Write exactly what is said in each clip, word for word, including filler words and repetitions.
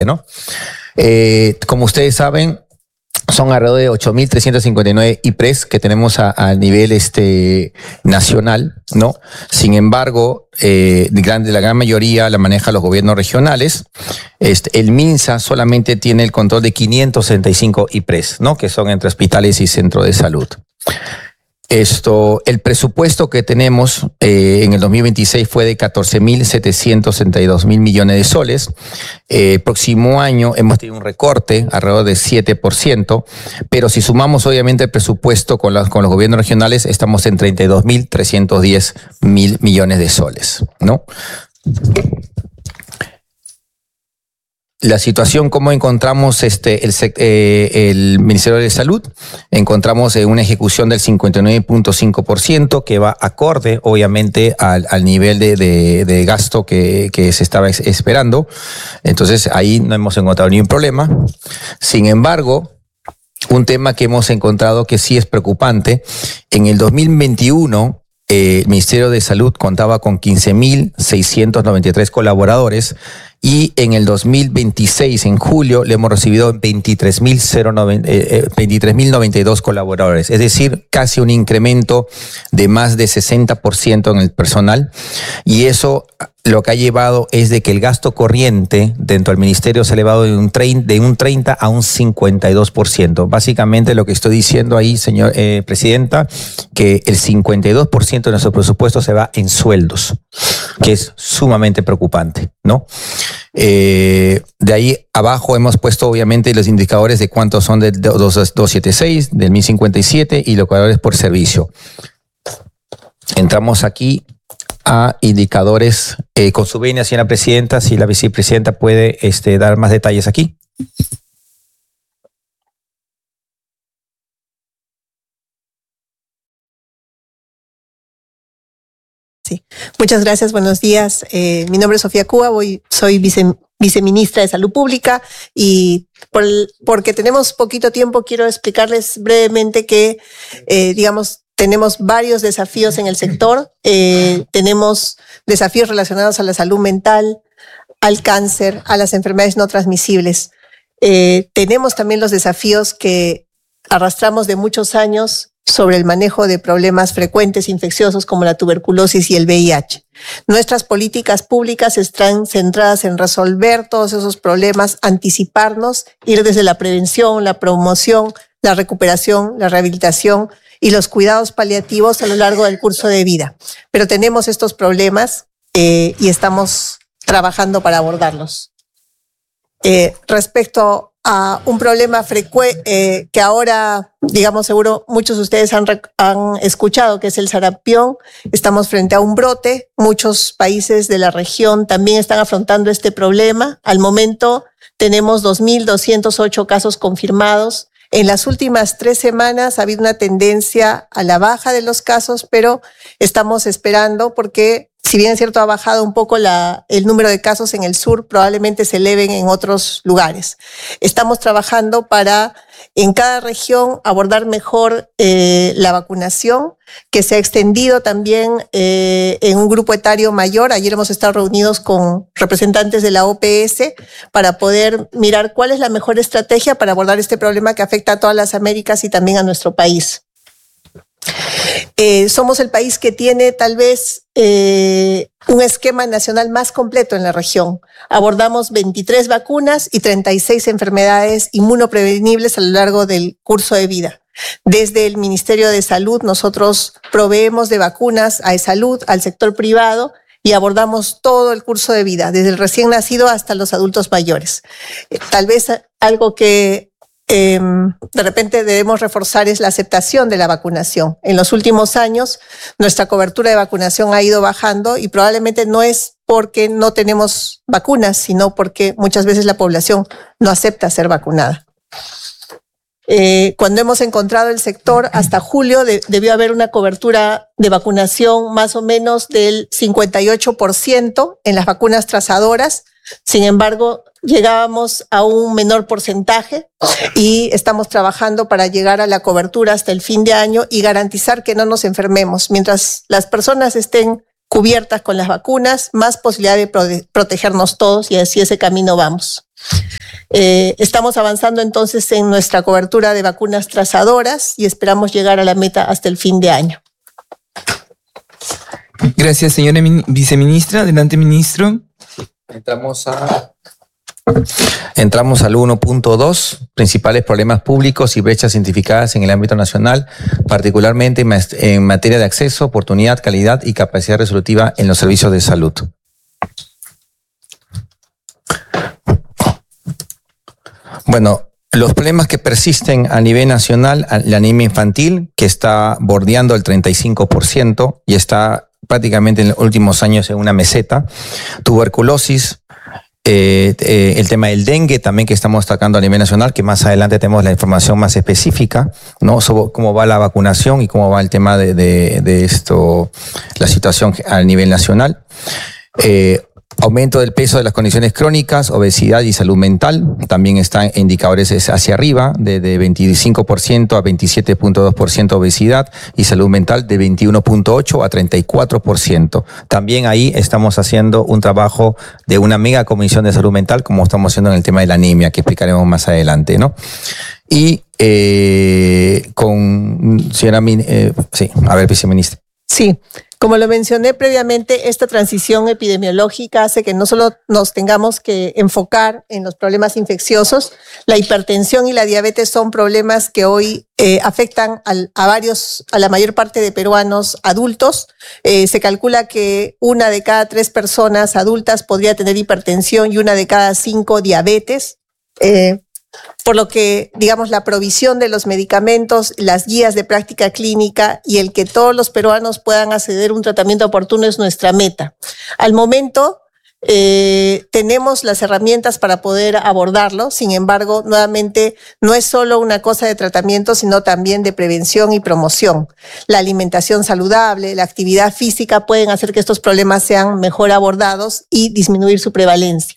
¿no? Eh, como ustedes saben, son alrededor de ocho mil trescientos cincuenta y nueve I P R E S que tenemos a, a nivel este, nacional, ¿no? Sin embargo, eh, de gran, de la gran mayoría la manejan los gobiernos regionales. Este, el MINSA solamente tiene el control de quinientos sesenta y cinco I P R E S, ¿no? Que son entre hospitales y centros de salud. Esto, el presupuesto que tenemos eh, en el dos mil veintiséis fue de catorce mil setecientos sesenta y dos mil millones de soles. Eh, próximo año hemos tenido un recorte alrededor de siete por ciento, pero si sumamos obviamente el presupuesto con, las, con los gobiernos regionales, estamos en treinta y dos mil trescientos diez mil millones de soles, ¿no? La situación, como encontramos este, el, eh, el Ministerio de Salud, encontramos eh, una ejecución del cincuenta y nueve punto cinco por ciento que va acorde, obviamente, al, al nivel de, de, de gasto que, que se estaba esperando. Entonces, ahí no hemos encontrado ningún problema. Sin embargo, un tema que hemos encontrado que sí es preocupante, en el dos mil veintiuno, eh, el Ministerio de Salud contaba con quince mil seiscientos noventa y tres colaboradores, y en el dos mil veintiséis, en julio, le hemos recibido veintitrés mil noventa y dos colaboradores, es decir, casi un incremento de más de sesenta por ciento en el personal, y eso lo que ha llevado es de que el gasto corriente dentro del ministerio se ha elevado de un treinta, de un treinta a un cincuenta y dos por ciento. Básicamente lo que estoy diciendo ahí, señor eh, Presidenta, que el cincuenta y dos por ciento de nuestro presupuesto se va en sueldos, que es sumamente preocupante, ¿no? Eh, de ahí abajo hemos puesto obviamente los indicadores de cuántos son del doscientos setenta y seis, del mil cincuenta y siete y los valores por servicio. Entramos aquí a indicadores eh, con su venia, señora Presidenta, si la vicepresidenta puede este, dar más detalles aquí. Sí. Muchas gracias, buenos días. Eh, mi nombre es Sofía Cuba, voy, soy vice, viceministra de Salud Pública y por el, porque tenemos poquito tiempo quiero explicarles brevemente que, eh, digamos, tenemos varios desafíos en el sector. Eh, tenemos desafíos relacionados a la salud mental, al cáncer, a las enfermedades no transmisibles. Eh, tenemos también los desafíos que arrastramos de muchos años sobre el manejo de problemas frecuentes infecciosos como la tuberculosis y el V I H. Nuestras políticas públicas están centradas en resolver todos esos problemas, anticiparnos, ir desde la prevención, la promoción, la recuperación, la rehabilitación y los cuidados paliativos a lo largo del curso de vida. Pero tenemos estos problemas eh, y estamos trabajando para abordarlos. Eh, respecto a un problema frecuente eh, que ahora, digamos, seguro muchos de ustedes han, han escuchado, que es el sarampión. Estamos frente a un brote. Muchos países de la región también están afrontando este problema. Al momento tenemos dos mil doscientos ocho casos confirmados. En las últimas tres semanas ha habido una tendencia a la baja de los casos, pero estamos esperando porque, si bien es cierto, ha bajado un poco la, el número de casos en el sur, probablemente se eleven en otros lugares. Estamos trabajando para, en cada región, abordar mejor eh, la vacunación, que se ha extendido también eh, en un grupo etario mayor. Ayer hemos estado reunidos con representantes de la O P S para poder mirar cuál es la mejor estrategia para abordar este problema que afecta a todas las Américas y también a nuestro país. Eh, somos el país que tiene tal vez eh, un esquema nacional más completo en la región. Abordamos veintitrés vacunas y treinta y seis enfermedades inmunoprevenibles a lo largo del curso de vida. Desde el Ministerio de Salud nosotros proveemos de vacunas a E-Salud, al sector privado, y abordamos todo el curso de vida, desde el recién nacido hasta los adultos mayores. Eh, tal vez algo que Eh, de repente debemos reforzar es la aceptación de la vacunación. En los últimos años nuestra cobertura de vacunación ha ido bajando y probablemente no es porque no tenemos vacunas, sino porque muchas veces la población no acepta ser vacunada. Eh, cuando hemos encontrado el sector, hasta julio de, debió haber una cobertura de vacunación más o menos del cincuenta y ocho por ciento en las vacunas trazadoras. Sin embargo, llegábamos a un menor porcentaje y estamos trabajando para llegar a la cobertura hasta el fin de año y garantizar que no nos enfermemos. Mientras las personas estén cubiertas con las vacunas, más posibilidad de protegernos todos, y así ese camino vamos. Eh, estamos avanzando entonces en nuestra cobertura de vacunas trazadoras y esperamos llegar a la meta hasta el fin de año. Gracias, señora viceministra. Adelante, ministro. Entramos a... Entramos al uno punto dos, principales problemas públicos y brechas identificadas en el ámbito nacional, particularmente en materia de acceso, oportunidad, calidad y capacidad resolutiva en los servicios de salud. Bueno, los problemas que persisten a nivel nacional, la anemia infantil, que está bordeando el treinta y cinco por ciento y está prácticamente en los últimos años en una meseta, tuberculosis, Eh, eh, el tema del dengue también que estamos destacando a nivel nacional, que más adelante tenemos la información más específica, ¿no? Sobre cómo va la vacunación y cómo va el tema de, de, de esto, la situación a nivel nacional. Eh, Aumento del peso de las condiciones crónicas, obesidad y salud mental. También están indicadores hacia arriba, de, de veinticinco por ciento a veintisiete punto dos por ciento obesidad y salud mental de veintiuno punto ocho por ciento a treinta y cuatro por ciento. También ahí estamos haciendo un trabajo de una mega comisión de salud mental, como estamos haciendo en el tema de la anemia, que explicaremos más adelante, ¿no? Y eh, con señora, eh, sí, a ver, viceministra. Sí. Como lo mencioné previamente, esta transición epidemiológica hace que no solo nos tengamos que enfocar en los problemas infecciosos, la hipertensión y la diabetes son problemas que hoy eh, afectan al, a varios, a la mayor parte de peruanos adultos. Eh, se calcula que una de cada tres personas adultas podría tener hipertensión y una de cada cinco diabetes. Eh, Por lo que, digamos, la provisión de los medicamentos, las guías de práctica clínica y el que todos los peruanos puedan acceder a un tratamiento oportuno es nuestra meta. Al momento, eh, tenemos las herramientas para poder abordarlo. Sin embargo, nuevamente, no es solo una cosa de tratamiento, sino también de prevención y promoción. La alimentación saludable, la actividad física pueden hacer que estos problemas sean mejor abordados y disminuir su prevalencia.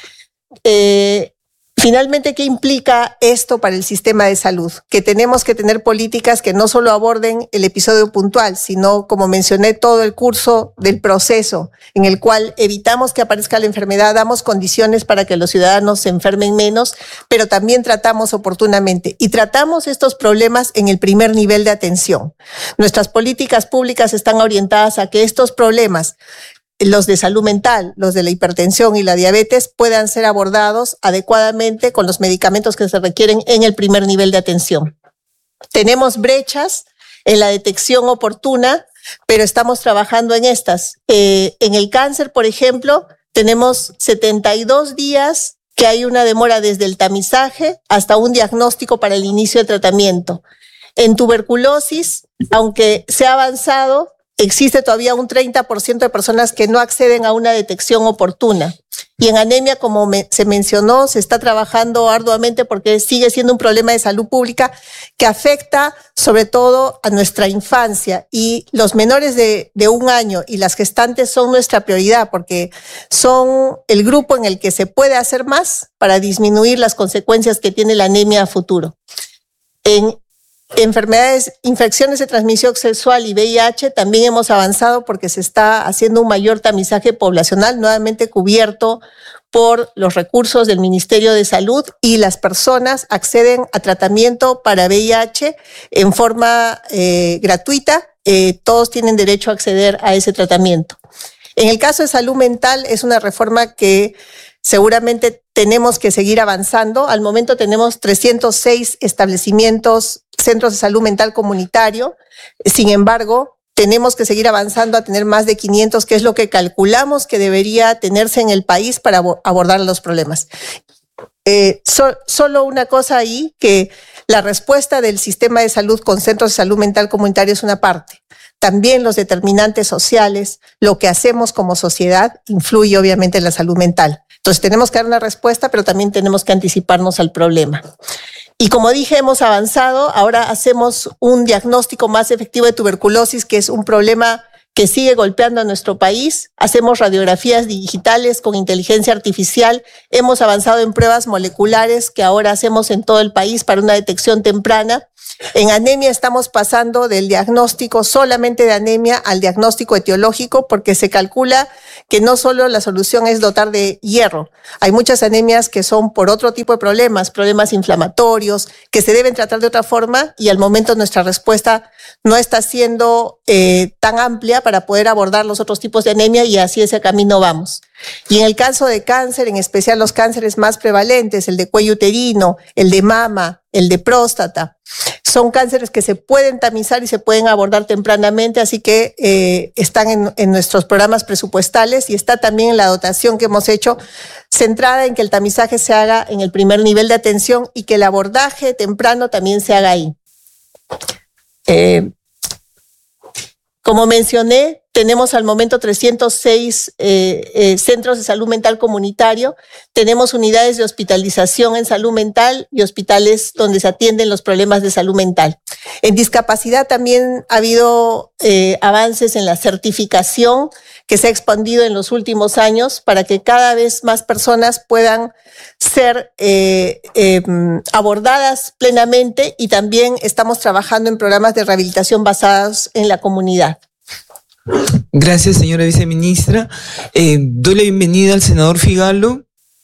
Eh, Finalmente, ¿qué implica esto para el sistema de salud? Que tenemos que tener políticas que no solo aborden el episodio puntual, sino, como mencioné, todo el curso del proceso en el cual evitamos que aparezca la enfermedad, damos condiciones para que los ciudadanos se enfermen menos, pero también tratamos oportunamente y tratamos estos problemas en el primer nivel de atención. Nuestras políticas públicas están orientadas a que estos problemas, los de salud mental, los de la hipertensión y la diabetes, puedan ser abordados adecuadamente con los medicamentos que se requieren en el primer nivel de atención. Tenemos brechas en la detección oportuna, pero estamos trabajando en estas. Eh, en el cáncer, por ejemplo, tenemos setenta y dos días que hay una demora desde el tamizaje hasta un diagnóstico para el inicio de tratamiento. En tuberculosis, aunque se ha avanzado, existe todavía un treinta por ciento de personas que no acceden a una detección oportuna. Y en anemia, como me, se mencionó, se está trabajando arduamente porque sigue siendo un problema de salud pública que afecta sobre todo a nuestra infancia. Y los menores de, de un año y las gestantes son nuestra prioridad porque son el grupo en el que se puede hacer más para disminuir las consecuencias que tiene la anemia a futuro. En enfermedades, infecciones de transmisión sexual y V I H también hemos avanzado porque se está haciendo un mayor tamizaje poblacional, nuevamente cubierto por los recursos del Ministerio de Salud, y las personas acceden a tratamiento para V I H en forma eh, gratuita. Eh, todos tienen derecho a acceder a ese tratamiento. En el caso de salud mental, es una reforma que seguramente tenemos que seguir avanzando. Al momento tenemos trescientos seis establecimientos, centros de salud mental comunitario. Sin embargo, tenemos que seguir avanzando a tener más de quinientos, que es lo que calculamos que debería tenerse en el país para abordar los problemas. Eh, so, solo una cosa ahí, que la respuesta del sistema de salud con centros de salud mental comunitario es una parte. También los determinantes sociales, lo que hacemos como sociedad, influye obviamente en la salud mental. Entonces tenemos que dar una respuesta, pero también tenemos que anticiparnos al problema. Y como dije, hemos avanzado. Ahora hacemos un diagnóstico más efectivo de tuberculosis, que es un problema que sigue golpeando a nuestro país. Hacemos radiografías digitales con inteligencia artificial. Hemos avanzado en pruebas moleculares que ahora hacemos en todo el país para una detección temprana. En anemia estamos pasando del diagnóstico solamente de anemia al diagnóstico etiológico, porque se calcula que no solo la solución es dotar de hierro. Hay muchas anemias que son por otro tipo de problemas, problemas inflamatorios, que se deben tratar de otra forma, y al momento nuestra respuesta no está siendo eh, tan amplia para poder abordar los otros tipos de anemia, y así ese camino vamos. Y en el caso de cáncer, en especial los cánceres más prevalentes, el de cuello uterino, el de mama, el de próstata, son cánceres que se pueden tamizar y se pueden abordar tempranamente, así que eh, están en, en nuestros programas presupuestales, y está también en la dotación que hemos hecho, centrada en que el tamizaje se haga en el primer nivel de atención y que el abordaje temprano también se haga ahí. Eh, como mencioné, tenemos al momento trescientos seis eh, eh, centros de salud mental comunitario, tenemos unidades de hospitalización en salud mental y hospitales donde se atienden los problemas de salud mental. En discapacidad también ha habido eh, avances en la certificación que se ha expandido en los últimos años para que cada vez más personas puedan ser eh, eh, abordadas plenamente, y también estamos trabajando en programas de rehabilitación basados en la comunidad. Gracias, señora viceministra. Eh, doy la bienvenida al senador Figalo.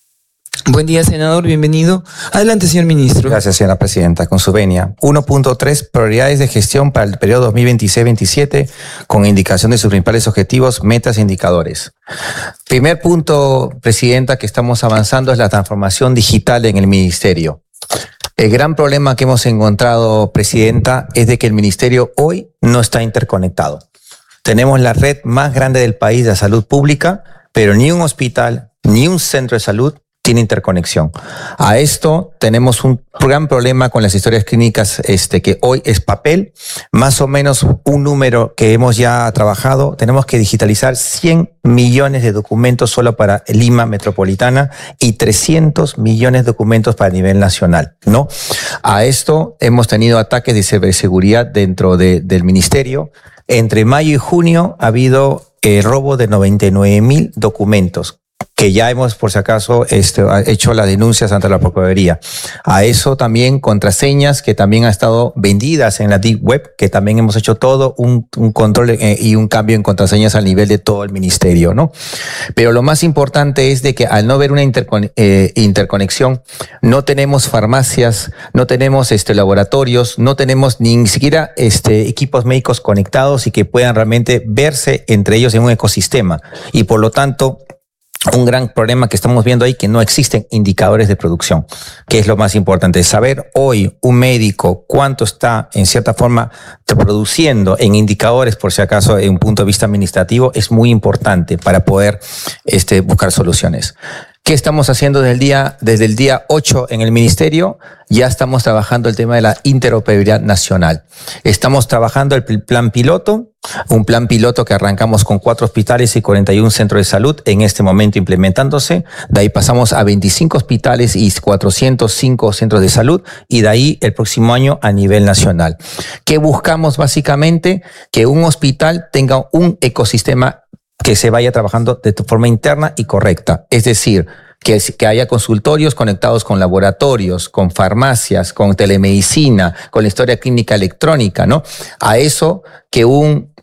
Buen día, senador, bienvenido. Adelante, señor ministro. Gracias, señora presidenta. Con su venia. uno punto tres, prioridades de gestión para el periodo dos mil veintiséis veintisiete, con indicación de sus principales objetivos, metas e indicadores. Primer punto, presidenta, que estamos avanzando es la transformación digital en el ministerio. El gran problema que hemos encontrado, presidenta, es de que el ministerio hoy no está interconectado. Tenemos la red más grande del país de salud pública, pero ni un hospital, ni un centro de salud tiene interconexión. A esto tenemos un gran problema con las historias clínicas, este, que hoy es papel, más o menos un número que hemos ya trabajado. Tenemos que digitalizar cien millones de documentos solo para Lima Metropolitana y trescientos millones de documentos para el nivel nacional, ¿no? A esto hemos tenido ataques de ciberseguridad dentro de, del ministerio. Entre mayo y junio ha habido eh, robo de noventa y nueve mil documentos, que ya hemos, por si acaso, este, hecho las denuncias ante la Procuraduría. A eso también contraseñas que también han estado vendidas en la Deep Web, que también hemos hecho todo un, un control eh, y un cambio en contraseñas al nivel de todo el ministerio, ¿no? Pero lo más importante es de que al no haber una intercone eh, interconexión, no tenemos farmacias, no tenemos este, laboratorios, no tenemos ni siquiera este, equipos médicos conectados y que puedan realmente verse entre ellos en un ecosistema. Y por lo tanto, un gran problema que estamos viendo ahí, que no existen indicadores de producción, que es lo más importante. Saber hoy un médico cuánto está en cierta forma produciendo en indicadores, por si acaso en un punto de vista administrativo, es muy importante para poder este, buscar soluciones. ¿Qué estamos haciendo desde el día, desde el día ocho en el ministerio? Ya estamos trabajando el tema de la interoperabilidad nacional. Estamos trabajando el plan piloto, un plan piloto que arrancamos con cuatro hospitales y cuarenta y un centros de salud en este momento implementándose. De ahí pasamos a veinticinco hospitales y cuatrocientos cinco centros de salud, y de ahí el próximo año a nivel nacional. ¿Qué buscamos básicamente? Que un hospital tenga un ecosistema que se vaya trabajando de forma interna y correcta. Es decir, que, que haya consultorios conectados con laboratorios, con farmacias, con telemedicina, con la historia clínica electrónica, ¿no? A eso que un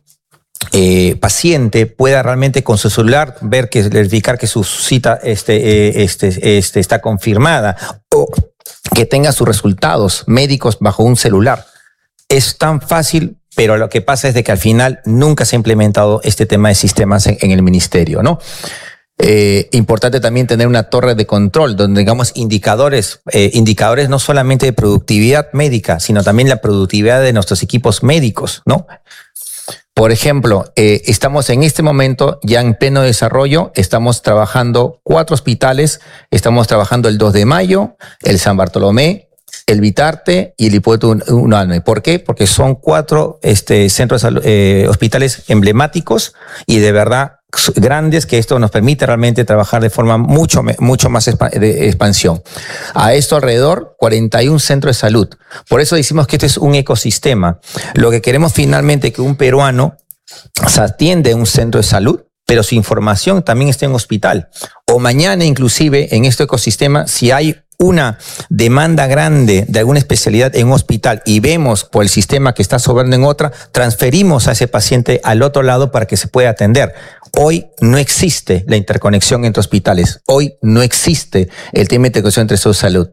eh, paciente pueda realmente con su celular ver que verificar que su cita este, eh, este, este, está confirmada, o que tenga sus resultados médicos bajo un celular. Es tan fácil, pero lo que pasa es de que al final nunca se ha implementado este tema de sistemas en, en el ministerio, ¿no? Eh, importante también tener una torre de control donde tengamos indicadores, eh, indicadores no solamente de productividad médica, sino también la productividad de nuestros equipos médicos, ¿no? Por ejemplo, eh, estamos en este momento ya en pleno desarrollo, estamos trabajando cuatro hospitales, estamos trabajando el dos de mayo, el San Bartolomé, el Vitarte y el Hipólito Unanue. ¿Por qué? Porque son cuatro este, centros eh, hospitales emblemáticos y de verdad grandes, que esto nos permite realmente trabajar de forma mucho, mucho más de expansión. A esto alrededor, cuarenta y un centros de salud. Por eso decimos que este es un ecosistema. Lo que queremos finalmente es que un peruano se atiende en un centro de salud, pero su información también está en un hospital. O mañana inclusive en este ecosistema, si hay una demanda grande de alguna especialidad en un hospital y vemos por el sistema que está sobrando en otra, transferimos a ese paciente al otro lado para que se pueda atender. Hoy no existe la interconexión entre hospitales. Hoy no existe el tema de interconexión entre salud.